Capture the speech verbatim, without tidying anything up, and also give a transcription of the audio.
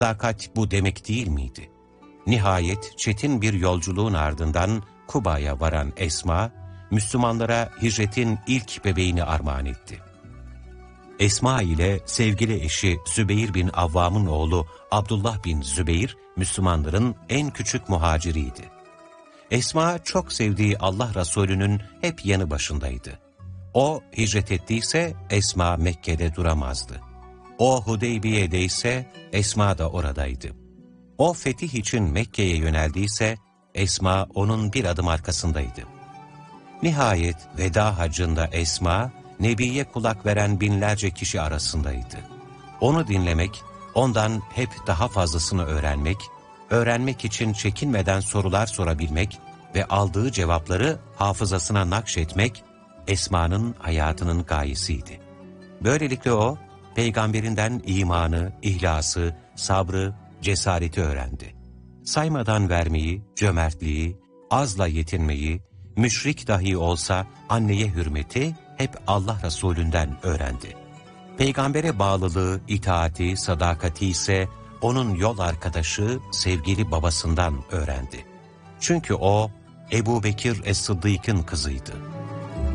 Sadakat bu demek değil miydi? Nihayet çetin bir yolculuğun ardından Kuba'ya varan Esma, Müslümanlara hicretin ilk bebeğini armağan etti. Esma ile sevgili eşi Zübeyir bin Avvam'ın oğlu Abdullah bin Zübeyir, Müslümanların en küçük muhaciriydi. Esma çok sevdiği Allah Resulü'nün hep yanı başındaydı. O hicret ettiyse Esma Mekke'de duramazdı. O Hudeybiye'de ise Esma da oradaydı. O fetih için Mekke'ye yöneldiyse Esma onun bir adım arkasındaydı. Nihayet veda hacında Esma, Nebi'ye kulak veren binlerce kişi arasındaydı. Onu dinlemek, ondan hep daha fazlasını öğrenmek, öğrenmek için çekinmeden sorular sorabilmek ve aldığı cevapları hafızasına nakşetmek, Esma'nın hayatının gayesiydi. Böylelikle o, peygamberinden imanı, ihlası, sabrı, cesareti öğrendi. Saymadan vermeyi, cömertliği, azla yetinmeyi, müşrik dahi olsa anneye hürmeti hep Allah Resulünden öğrendi. Peygambere bağlılığı, itaati, sadakati ise onun yol arkadaşı, sevgili babasından öğrendi. Çünkü o, Ebu Bekir Es-Sıddık'ın kızıydı.